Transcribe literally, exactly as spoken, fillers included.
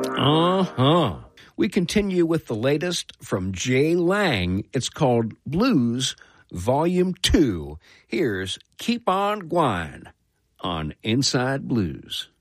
Uh-huh. We continue with the latest from Jay Lang. It's called Blues, Volume two. Here's Keep On Gwine on Inside Blues.